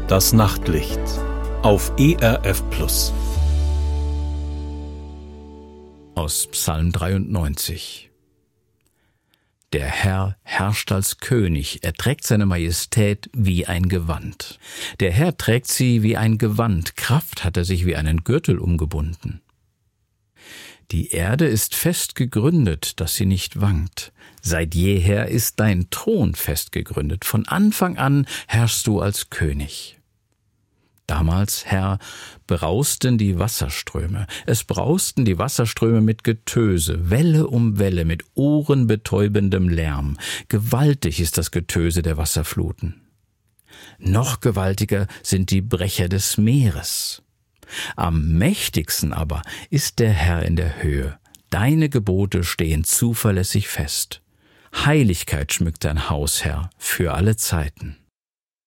Das Nachtlicht auf ERF Plus. Aus Psalm 93. Der Herr herrscht als König, er trägt seine Majestät wie ein Gewand. Der Herr trägt sie wie ein Gewand, Kraft hat er sich wie einen Gürtel umgebunden. Die Erde ist fest gegründet, dass sie nicht wankt. Seit jeher ist dein Thron fest gegründet, von Anfang an herrschst du als König. Damals, Herr, brausten die Wasserströme. Es brausten die Wasserströme mit Getöse, Welle um Welle, mit ohrenbetäubendem Lärm. Gewaltig ist das Getöse der Wasserfluten. Noch gewaltiger sind die Brecher des Meeres. Am mächtigsten aber ist der Herr in der Höhe. Deine Gebote stehen zuverlässig fest. Heiligkeit schmückt dein Haus, Herr, für alle Zeiten.